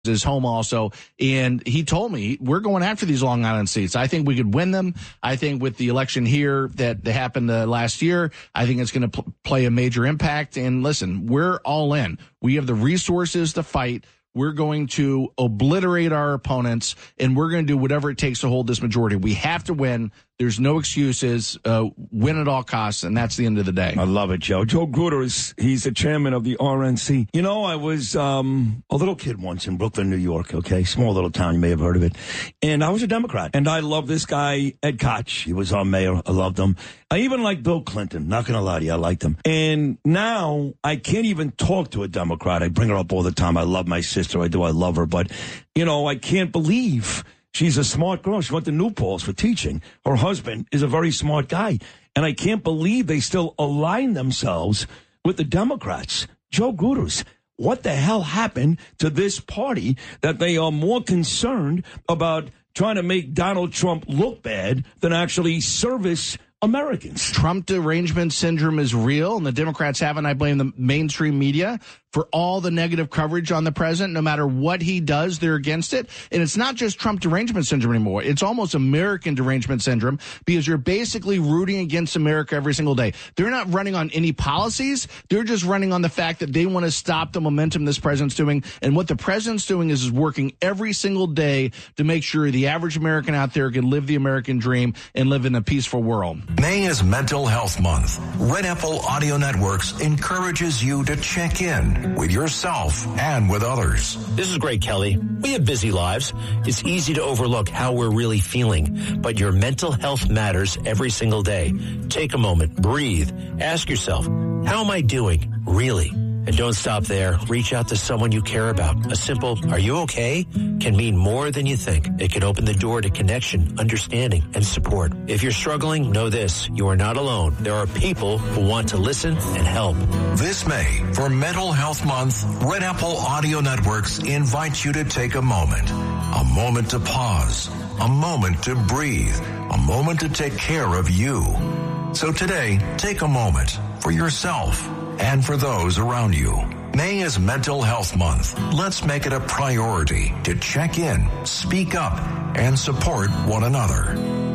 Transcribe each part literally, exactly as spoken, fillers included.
his home also, and he told me we're going after these Long Island seats. I think we could win them. I think with the election here that happened uh, last year, I think it's going to pl- play a major impact. And listen, we're all in. We have the resources to fight. We're going to obliterate our opponents, and we're going to do whatever it takes to hold this majority. We have to win. There's no excuses. Uh, win at all costs, and that's the end of the day. I love it, Joe. Joe Gruder, is he's the chairman of the R N C. You know, I was um, a little kid once in Brooklyn, New York, okay? Small little town. You may have heard of it. And I was a Democrat. And I love this guy, Ed Koch. He was our mayor. I loved him. I even liked Bill Clinton. Not going to lie to you. I liked him. And now I can't even talk to a Democrat. I bring her up all the time. I love my sister. I do. I love her. But, you know, I can't believe she's a smart girl. She went to New Paltz for teaching. Her husband is a very smart guy. And I can't believe they still align themselves with the Democrats. Joe Gruders, what the hell happened to this party that they are more concerned about trying to make Donald Trump look bad than actually service Americans? Trump derangement syndrome is real, and the Democrats have, and I blame the mainstream media for all the negative coverage on the president. No matter what he does, they're against it. And it's not just Trump derangement syndrome anymore. It's almost American derangement syndrome, because you're basically rooting against America every single day. They're not running on any policies. They're just running on the fact that they want to stop the momentum this president's doing. And what the president's doing is, is working every single day to make sure the average American out there can live the American dream and live in a peaceful world. May is Mental Health Month. Red Apple Audio Networks encourages you to check in with yourself and with others. This is Greg Kelly. We have busy lives. It's easy to overlook how we're really feeling, but your mental health matters every single day. Take a moment, breathe, ask yourself, how am I doing, really? And don't stop there. Reach out to someone you care about. A simple, are you okay, can mean more than you think. It can open the door to connection, understanding, and support. If you're struggling, know this. You are not alone. There are people who want to listen and help. This May, for Mental Health Month, Red Apple Audio Networks invites you to take a moment. A moment to pause. A moment to breathe. A moment to take care of you. So today, take a moment for yourself and for those around you. May is Mental Health Month. Let's make it a priority to check in, speak up, and support one another.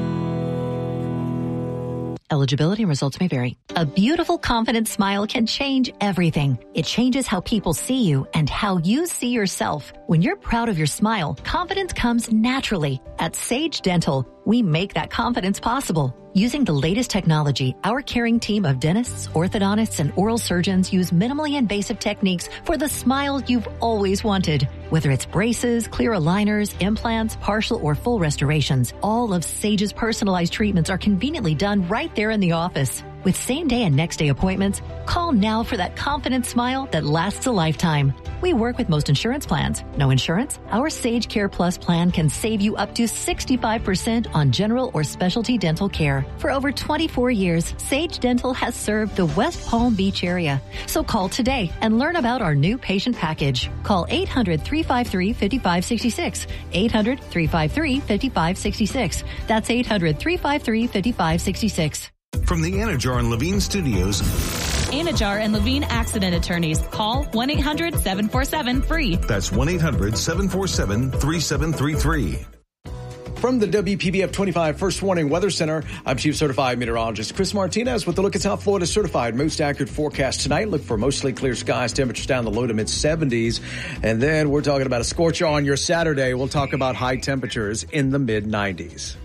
Eligibility and results may vary. A beautiful, confident smile can change everything. It changes how people see you and how you see yourself. When you're proud of your smile, confidence comes naturally. At Sage Dental, we make that confidence possible. Using the latest technology, our caring team of dentists, orthodontists, and oral surgeons use minimally invasive techniques for the smile you've always wanted. Whether it's braces, clear aligners, implants, partial or full restorations, all of Sage's personalized treatments are conveniently done right there in the office. With same-day and next-day appointments, call now for that confident smile that lasts a lifetime. We work with most insurance plans. No insurance? Our Sage Care Plus plan can save you up to sixty-five percent on general or specialty dental care. For over twenty-four years, Sage Dental has served the West Palm Beach area. So call today and learn about our new patient package. Call eight hundred, three five three, five five six six. eight hundred, three five three, five five six six. That's eight hundred, three five three, five five six six. From the Anajar and Levine Studios. Anajar and Levine Accident Attorneys. Call one eight hundred, seven four seven, free. That's one eight hundred, seven four seven, three seven three three. From the W P B F twenty-five First Warning Weather Center, I'm Chief Certified Meteorologist Chris Martinez with a look at South Florida's certified most accurate forecast tonight. Look for mostly clear skies, temperatures down the low to mid seventies. And then we're talking about a scorcher on your Saturday. We'll talk about high temperatures in the mid nineties.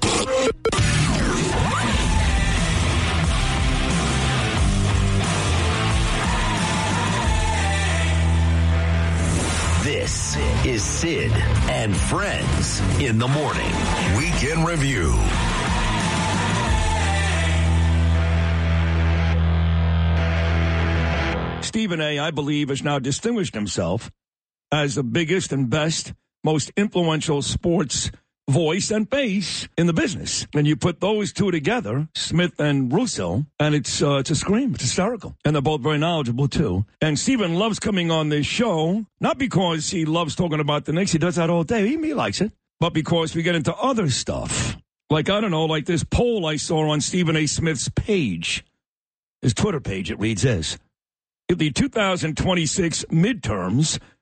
This is Sid and Friends in the Morning. Weekend Review. Stephen A., I believe, has now distinguished himself as the biggest and best, most influential sports voice and face in the business. And you put those two together, Smith and Russo, and it's uh, it's a scream. It's hysterical. And they're both very knowledgeable, too. And Stephen loves coming on this show, not because he loves talking about the Knicks. He does that all day. He, he likes it. But because we get into other stuff. Like, I don't know, like this poll I saw on Stephen A. Smith's page, his Twitter page. It reads this. If the two thousand twenty-six midterms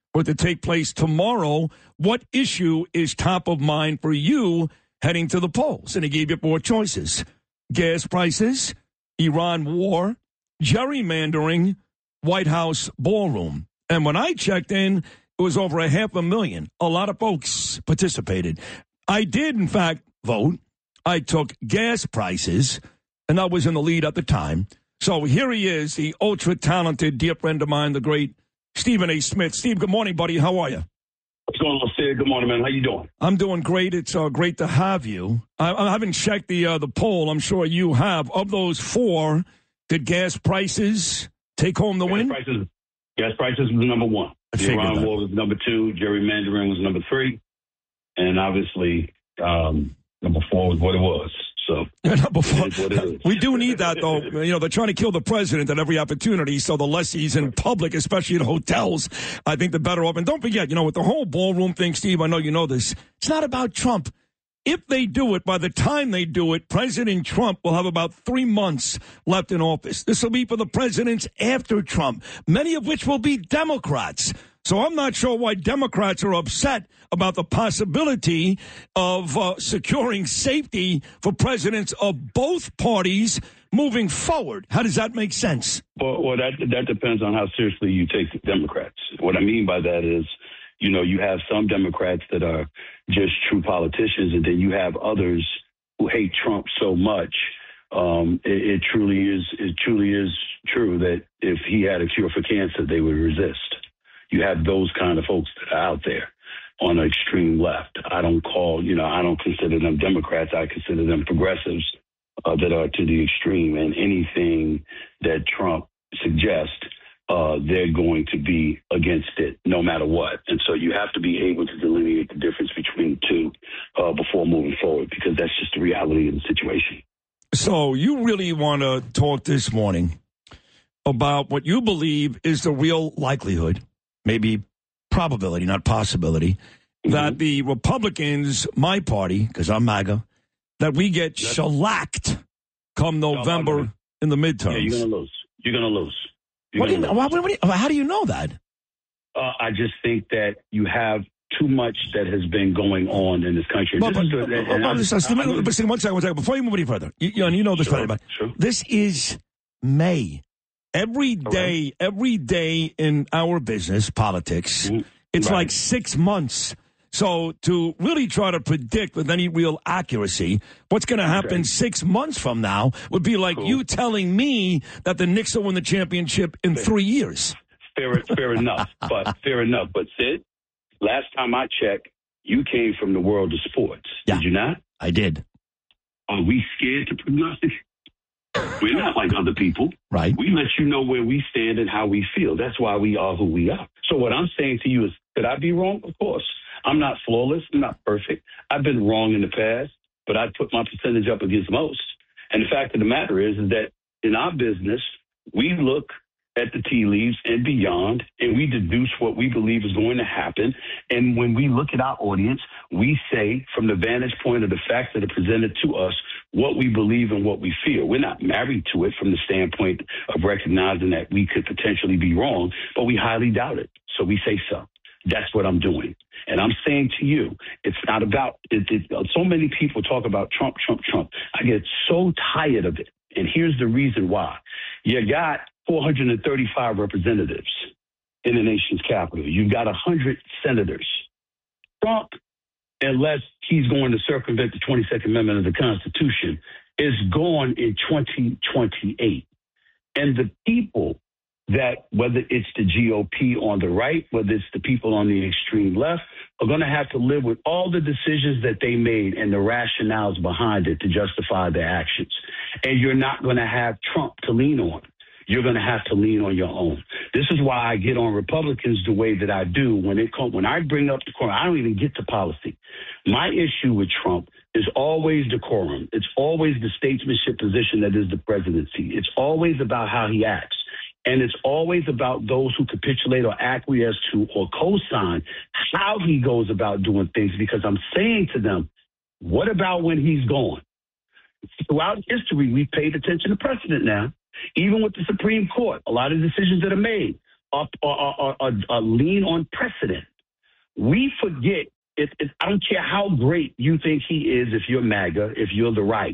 were to take place tomorrow, what issue is top of mind for you heading to the polls? And he gave you four choices: gas prices, Iran war, gerrymandering, White House ballroom. And when I checked in, it was over a half a million. A lot of folks participated. I did, in fact, vote. I took gas prices, and I was in the lead at the time. So here he is, the ultra-talented dear friend of mine, the great Stephen A. Smith. Steve, good morning, buddy. How are you? What's going on, Sid? Good morning, man. How you doing? I'm doing great. It's uh, great to have you. I, I haven't checked the uh, the poll. I'm sure you have. Of those four, did gas prices take home the gas win? Prices, gas prices was number one. I The figured Iran that. war was number two. Gerrymandering was number three. And obviously, um, number four was what it was. So Before, it is what it is. we do need that, though. You know, they're trying to kill the president at every opportunity, so the less he's in public, especially at hotels, I think the better off. And don't forget, you know, with the whole ballroom thing, Steve, I know you know this, it's not about Trump. If they do it, by the time they do it, President Trump will have about three months left in office. This will be for the presidents after Trump, many of which will be Democrats. So I'm not sure why Democrats are upset about the possibility of uh, securing safety for presidents of both parties moving forward. How does that make sense? Well, well that, that depends on how seriously you take the Democrats. What I mean by that is, you know, you have some Democrats that are just true politicians, and then you have others who hate Trump so much. Um, it, it truly is. It truly is true that if he had a cure for cancer, they would resist. You have those kind of folks that are out there on the extreme left. I don't call, you know, I don't consider them Democrats. I consider them progressives uh, that are to the extreme. And anything that Trump suggests, uh, they're going to be against it no matter what. And so you have to be able to delineate the difference between the two uh, before moving forward, because that's just the reality of the situation. So you really want to talk this morning about what you believe is the real likelihood, maybe probability, not possibility, mm-hmm. that the Republicans, my party, because I'm MAGA, that we get That's, shellacked come November no, in the midterms. Yeah, you're going to lose. You're going to lose. You're what do you, lose. what, what do you, how do you know that? Uh, I just think that you have too much that has been going on in this country. But, but, but, but, but see, one second, one second. Before you move any further, you, you know, you know this, sure, right? Sure. This is May. Every day, right. every day in our business, politics, mm-hmm. it's right. like six months. So to really try to predict with any real accuracy what's going to happen okay. six months from now would be like cool. you telling me that the Knicks will win the championship in fair. three years. Fair, fair enough, but fair enough. But Sid, last time I checked, you came from the world of sports. Yeah, did you not? I did. Are we scared to prognosticate? We're not like other people. Right. We let you know where we stand and how we feel. That's why we are who we are. So what I'm saying to you is, could I be wrong? Of course. I'm not flawless. I'm not perfect. I've been wrong in the past, but I put my percentage up against most. And the fact of the matter is, is that in our business, we look at the tea leaves and beyond, and we deduce what we believe is going to happen. And when we look at our audience, we say from the vantage point of the facts that are presented to us, what we believe and what we feel. We're not married to it from the standpoint of recognizing that we could potentially be wrong, but we highly doubt it. So we say so. That's what I'm doing. And I'm saying to you, it's not about it, it, so many people talk about Trump, Trump, Trump. I get so tired of it. And here's the reason why. You got four hundred thirty-five representatives in the nation's capital. You've got one hundred senators. Trump, unless he's going to circumvent the twenty-second Amendment of the Constitution, is gone in twenty twenty-eight. And the people that, whether it's the G O P on the right, whether it's the people on the extreme left, are going to have to live with all the decisions that they made and the rationales behind it to justify their actions. And you're not going to have Trump to lean on. You're going to have to lean on your own. This is why I get on Republicans the way that I do when it come, when I bring up the decorum. I don't even get to policy. My issue with Trump is always decorum. It's always the statesmanship position that is the presidency. It's always about how he acts. And it's always about those who capitulate or acquiesce to or co-sign how he goes about doing things, because I'm saying to them, what about when he's gone? Throughout history, we've paid attention to precedent now. Even with the Supreme Court, a lot of decisions that are made, up or, or, or, or lean on precedent. We forget, it, it, I don't care how great you think he is if you're MAGA, if you're the right.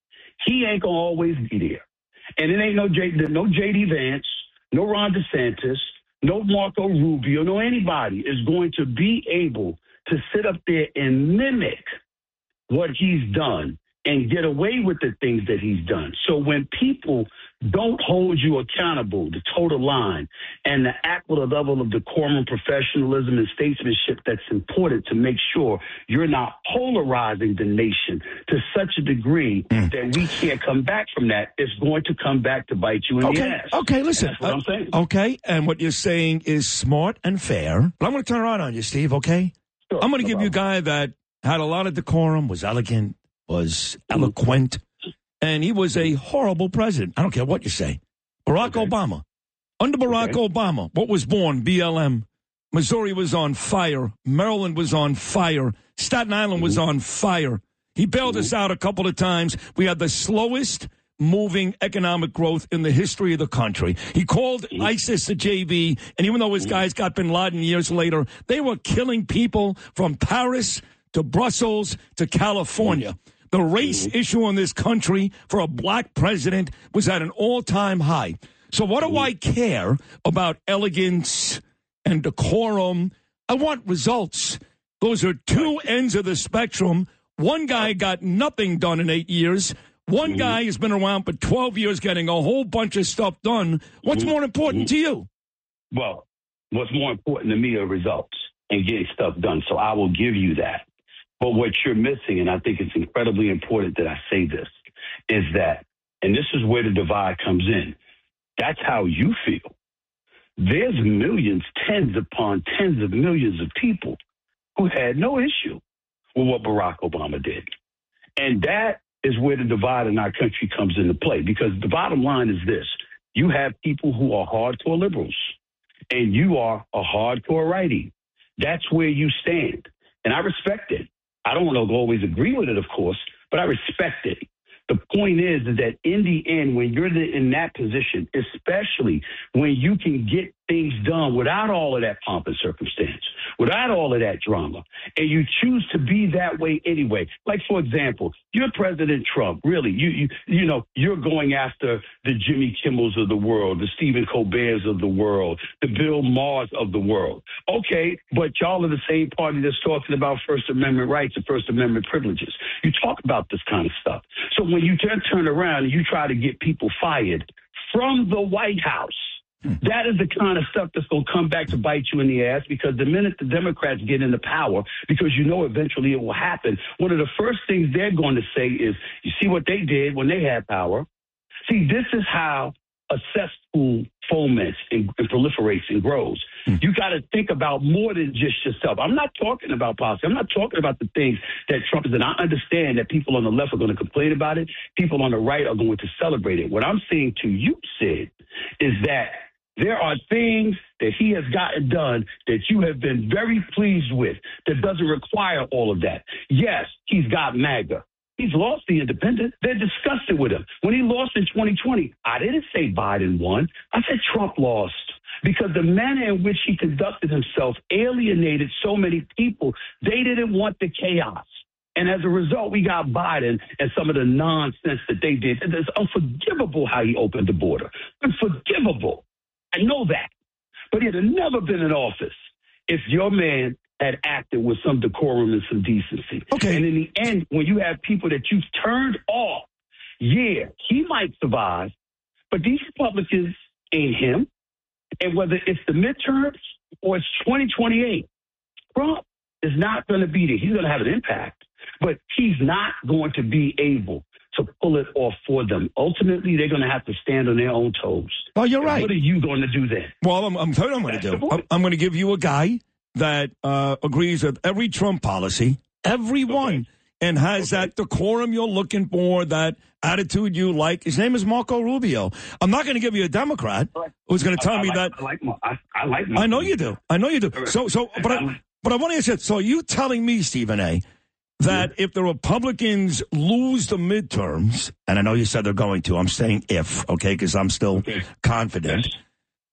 He ain't going to always be there. And it ain't no J, no J D Vance, no Ron DeSantis, no Marco Rubio, no anybody is going to be able to sit up there and mimic what he's done and get away with the things that he's done. So when people don't hold you accountable to toe the line and to act with a level of decorum, professionalism, and statesmanship that's important to make sure you're not polarizing the nation to such a degree mm. that we can't come back from that, it's going to come back to bite you in okay. the ass. Okay, listen. And that's what uh, I'm saying. Okay, and what you're saying is smart and fair. But I'm going to turn around on you, Steve, okay? Sure, I'm going to no give problem. you a guy that had a lot of decorum, was elegant, was eloquent, and he was a horrible president. I don't care what you say. Barack okay. Obama. Under Barack okay. Obama, what was born? B L M. Missouri was on fire. Maryland was on fire. Staten Island was on fire. He bailed us out a couple of times. We had the slowest moving economic growth in the history of the country. He called ISIS a J V, and even though his guys got bin Laden years later, they were killing people from Paris to Brussels to California. The race issue in this country for a black president was at an all-time high. So what do I care about elegance and decorum? I want results. Those are two ends of the spectrum. One guy got nothing done in eight years. One guy has been around for twelve years getting a whole bunch of stuff done. What's more important to you? Well, what's more important to me are results and getting stuff done. So I will give you that. But what you're missing, and I think it's incredibly important that I say this, is that, and this is where the divide comes in, that's how you feel. There's millions, tens upon tens of millions of people who had no issue with what Barack Obama did. And that is where the divide in our country comes into play, because the bottom line is this. You have people who are hardcore liberals, and you are a hardcore righty. That's where you stand. And I respect it. I don't always agree with it, of course, but I respect it. The point is, is that in the end, when you're in that position, especially when you can get things done without all of that pomp and circumstance, without all of that drama, and you choose to be that way anyway. Like, for example, you're President Trump. Really, you you you know, you're going after the Jimmy Kimmels of the world, the Stephen Colberts of the world, the Bill Maher's of the world. Okay, but y'all are the same party that's talking about First Amendment rights and First Amendment privileges. You talk about this kind of stuff. So when you turn, turn around and you try to get people fired from the White House, that is the kind of stuff that's going to come back to bite you in the ass, because the minute the Democrats get into power, because you know eventually it will happen, one of the first things they're going to say is, you see what they did when they had power? See, this is how a cesspool foments and, and proliferates and grows. Mm. You got to think about more than just yourself. I'm not talking about policy. I'm not talking about the things that Trump is, and I understand that people on the left are going to complain about it. People on the right are going to celebrate it. What I'm saying to you, Sid, is that there are things that he has gotten done that you have been very pleased with that doesn't require all of that. Yes, he's got MAGA. He's lost the independent. They're disgusted with him. When he lost in twenty twenty, I didn't say Biden won. I said Trump lost, because the manner in which he conducted himself alienated so many people. They didn't want the chaos. And as a result, we got Biden and some of the nonsense that they did. And it's unforgivable how he opened the border. Unforgivable. I know that. But he'd have never been in office if your man had acted with some decorum and some decency. Okay. And in the end, when you have people that you've turned off, yeah, he might survive, but these Republicans ain't him. And whether it's the midterms or it's twenty twenty-eight, Trump is not going to be there. He's going to have an impact, but he's not going to be able to pull it off for them. Ultimately, they're going to have to stand on their own toes. Oh, you're and right. What are you going to do then? Well, I'm, I'm telling you what I'm going to do. I'm, I'm going to give you a guy that uh, agrees with every Trump policy, every one, okay. and has okay. that decorum you're looking for, that attitude you like. His name is Marco Rubio. I'm not going to give you a Democrat who's going to tell I, I me like, that. I like, I, I like. Marco. I know you do. I know you do. So, so, but I, but I want to ask you. So, you telling me, Stephen A., that yeah. if the Republicans lose the midterms, and I know you said they're going to, I'm saying if, okay, because I'm still okay. confident. Yes.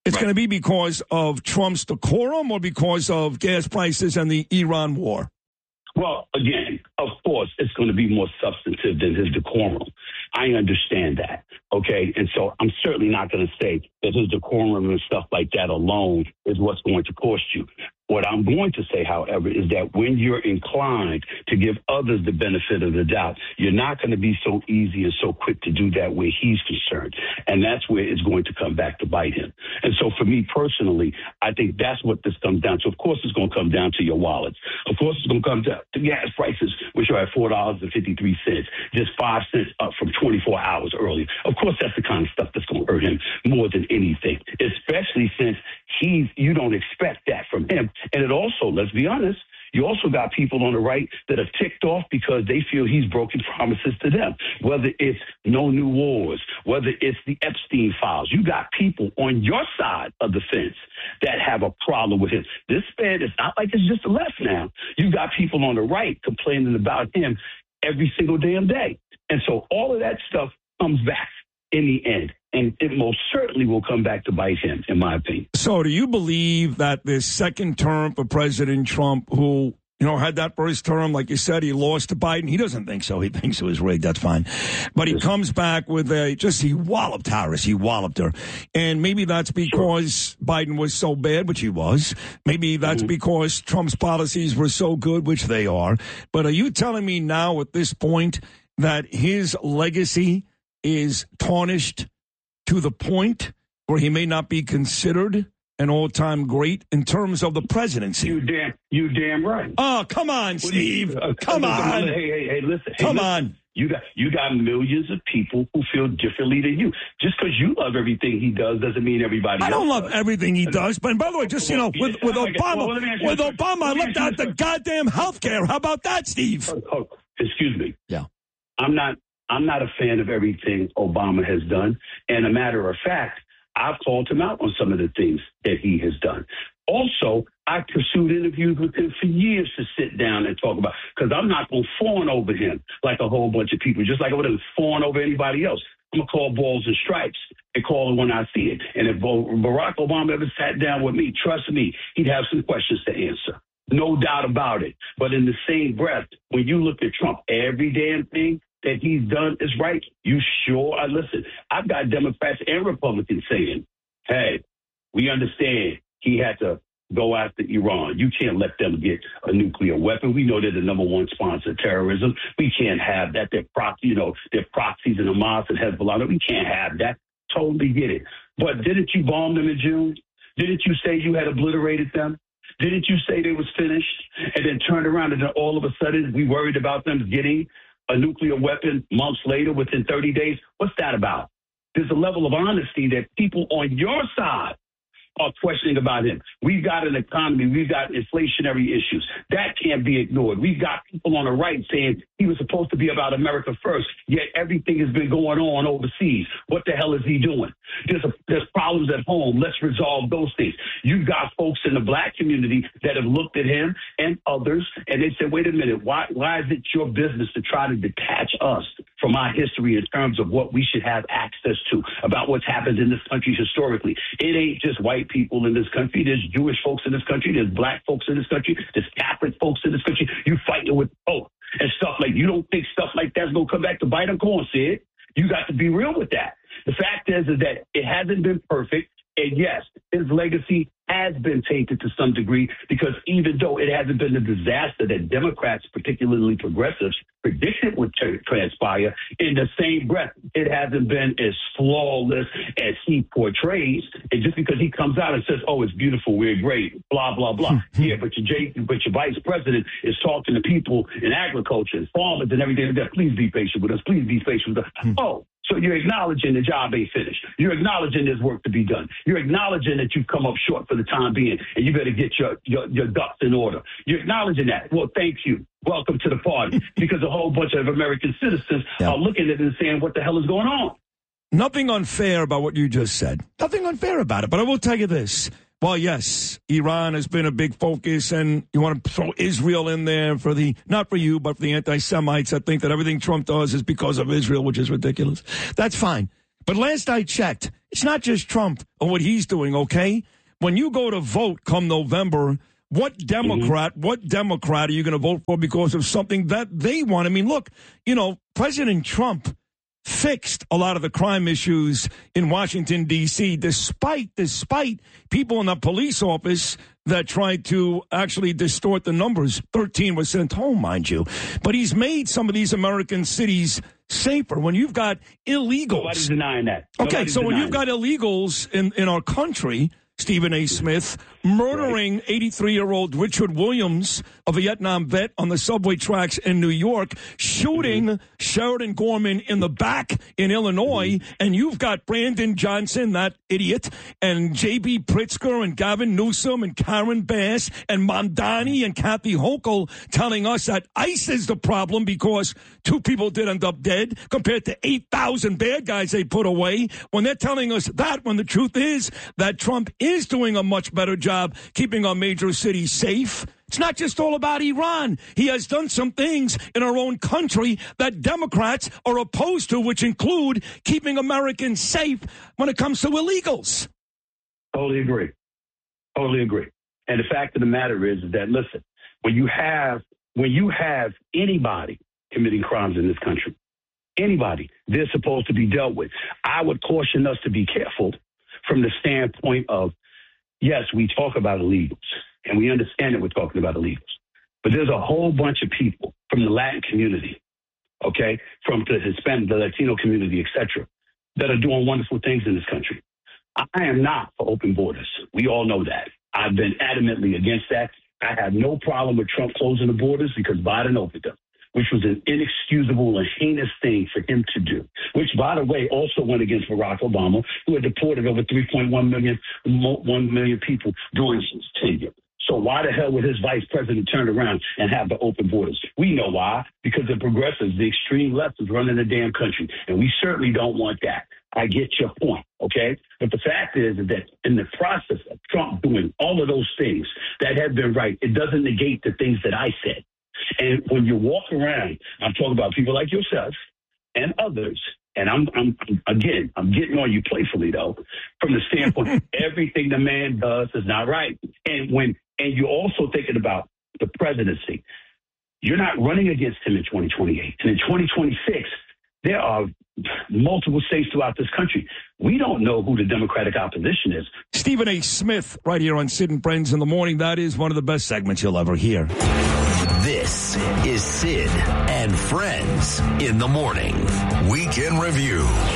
It's Right. going to be because of Trump's decorum or because of gas prices and the Iran war? Well, again, of course, it's going to be more substantive than his decorum. I understand that, okay? And so I'm certainly not going to say that his decorum and stuff like that alone is what's going to cost you. What I'm going to say, however, is that when you're inclined to give others the benefit of the doubt, you're not going to be so easy and so quick to do that where he's concerned. And that's where it's going to come back to bite him. And so for me personally, I think that's what this comes down to. Of course, it's going to come down to your wallets. Of course, it's going to come down to gas prices, which are at four dollars and fifty-three cents, just five cents up from twenty-four hours earlier. Of course, that's the kind of stuff that's going to hurt him more than anything, especially since he's, you don't expect that from him. And it also, let's be honest, you also got people on the right that are ticked off because they feel he's broken promises to them, whether it's no new wars, whether it's the Epstein files. You got people on your side of the fence that have a problem with him. This man, it's not like it's just the left now. You got people on the right complaining about him every single damn day. And so all of that stuff comes back in the end. And it most certainly will come back to bite him, in my opinion. So do you believe that this second term for President Trump, who, you know, had that first term, like you said, he lost to Biden? He doesn't think so. He thinks it was rigged. That's fine. But he comes back with a, just he walloped Harris. He walloped her. And maybe that's because sure. Biden was so bad, which he was. Maybe that's mm-hmm. because Trump's policies were so good, which they are. But are you telling me now at this point that his legacy is tarnished to the point where he may not be considered an all-time great in terms of the presidency? You damn, you damn right. Oh, come on, Steve. Uh, come on. Hey, hey, hey, listen. Come hey, listen. on. You got you got millions of people who feel differently than you. Just because you love everything he does doesn't mean everybody else I don't love does. everything he does. But by the way, just, you know, with, with Obama, well, with Obama, I looked at the goddamn health care. How about that, Steve? Oh, oh, excuse me. Yeah. I'm not I'm not a fan of everything Obama has done. And a matter of fact, I've called him out on some of the things that he has done. Also, I pursued interviews with him for years to sit down and talk about, because I'm not going to fawn over him like a whole bunch of people, just like I would have fawned over anybody else. I'm going to call balls and stripes and call it when I see it. And if Barack Obama ever sat down with me, trust me, he'd have some questions to answer. No doubt about it. But in the same breath, when you look at Trump, every damn thing that he's done is right. You sure? I listen, I've got Democrats and Republicans saying, hey, we understand he had to go after Iran. You can't let them get a nuclear weapon. We know they're the number one sponsor of terrorism. We can't have that. They're proxy, you know, they're proxies in Hamas and Hezbollah. We can't have that. Totally get it. But didn't you bomb them in June? Didn't you say you had obliterated them? Didn't you say they was finished? And then turned around and then all of a sudden we worried about them getting a nuclear weapon months later within thirty days? What's that about? There's a level of honesty that people on your side are questioning about him. We've got an economy. We've got inflationary issues. That can't be ignored. We've got people on the right saying he was supposed to be about America first, yet everything has been going on overseas. What the hell is he doing? There's, a, there's problems at home. Let's resolve those things. You've got folks in the black community that have looked at him and others, and they said, wait a minute, why, why is it your business to try to detach us from our history in terms of what we should have access to about what's happened in this country historically? It ain't just white people in this country. There's Jewish folks in this country. There's black folks in this country. There's Catholic folks in this country. You fighting with both and stuff like, you don't think stuff like that's going to come back to bite them? Go on, Sid. You got to be real with that. The fact is, is that it hasn't been perfect. And yes, his legacy has been tainted to some degree, because even though it hasn't been the disaster that Democrats, particularly progressives, predicted would t- transpire, in the same breath, it hasn't been as flawless as he portrays. And just because he comes out and says, oh, it's beautiful, we're great, blah, blah, blah. yeah, but your, J- but your vice president is talking to people in agriculture and farmers and everything like that. Please be patient with us. Please be patient with us. oh, So you're acknowledging the job ain't finished. You're acknowledging there's work to be done. You're acknowledging that you've come up short for the time being, and you better get your, your, your ducks in order. You're acknowledging that. Well, thank you. Welcome to the party. Because a whole bunch of American citizens yeah. are looking at it and saying, what the hell is going on? Nothing unfair about what you just said. Nothing unfair about it. But I will tell you this. Well, yes, Iran has been a big focus, and you want to throw Israel in there for the, not for you, but for the anti-Semites that think that everything Trump does is because of Israel, which is ridiculous. That's fine. But last I checked, it's not just Trump or what he's doing, okay? When you go to vote come November, what Democrat, mm-hmm. what Democrat are you going to vote for because of something that they want? I mean, look, you know, President Trump fixed a lot of the crime issues in Washington, D C, despite, despite people in the police office that tried to actually distort the numbers. thirteen were sent home, mind you. But he's made some of these American cities safer. When you've got illegals. Nobody's denying that. Okay, Nobody's so when you've got that. illegals in, in our country, Stephen A. Smith, murdering eighty-three-year-old Richard Williams, a Vietnam vet, on the subway tracks in New York, shooting mm-hmm. Sheridan Gorman in the back in Illinois, mm-hmm. and you've got Brandon Johnson, that idiot, and J B. Pritzker and Gavin Newsom and Karen Bass and Mamdani and Kathy Hochul telling us that ICE is the problem because two people did end up dead compared to eight thousand bad guys they put away. When they're telling us that, when the truth is that Trump is doing a much better job keeping our major cities safe. It's not just all about Iran. He has done some things in our own country that Democrats are opposed to, which include keeping Americans safe when it comes to illegals. Totally agree. Totally agree. And the fact of the matter is, is that, listen, when you have when you have anybody committing crimes in this country, anybody, they're supposed to be dealt with. I would caution us to be careful from the standpoint of, yes, we talk about illegals, and we understand that we're talking about illegals. But there's a whole bunch of people from the Latin community, okay, from the Hispanic, the Latino community, et cetera, that are doing wonderful things in this country. I am not for open borders. We all know that. I've been adamantly against that. I have no problem with Trump closing the borders because Biden opened them, which was an inexcusable and heinous thing for him to do, which, by the way, also went against Barack Obama, who had deported over three point one million, one million people during his tenure. So why the hell would his vice president turn around and have the open borders? We know why, because the progressives, the extreme left, is running the damn country, and we certainly don't want that. I get your point, okay? But the fact is that in the process of Trump doing all of those things that have been right, it doesn't negate the things that I said. And when you walk around, I'm talking about people like yourself and others, and I'm, I'm again, I'm getting on you playfully, though, from the standpoint everything the man does is not right. And when and you're also thinking about the presidency, you're not running against him in twenty twenty-eight. And in twenty twenty-six, there are multiple states throughout this country. We don't know who the Democratic opposition is. Stephen A. Smith, right here on Sid and Friends in the Morning. That is one of the best segments you'll ever hear. This is Sid and Friends in the Morning. Weekend Review.